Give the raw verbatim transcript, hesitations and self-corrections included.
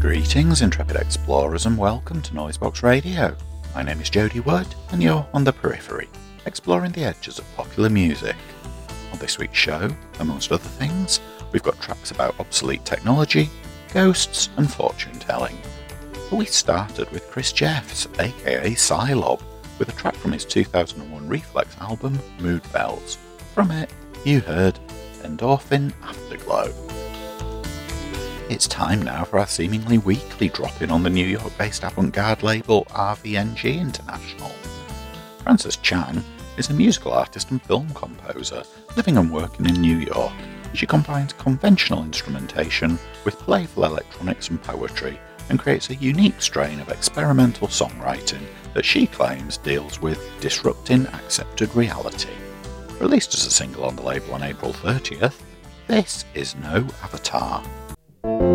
Greetings, intrepid explorers, and welcome to Noisebox Radio. My name is Jody Wood, and you're on the periphery, exploring the edges of popular music. On this week's show, amongst other things, we've got tracks about obsolete technology, ghosts, and fortune-telling. But we started with Chris Jeffs, aka Psylob, with a track from his two thousand one Reflex album, Mood Bells. From it, you heard Endorphin Afterglow. It's time now for our seemingly weekly drop-in on the New York-based avant-garde label R V N G International. Frances Chang is a musical artist and film composer, living and working in New York. She combines conventional instrumentation with playful electronics and poetry, and creates a unique strain of experimental songwriting that she claims deals with disrupting accepted reality. Released as a single on the label on April thirtieth, this is No Avatar.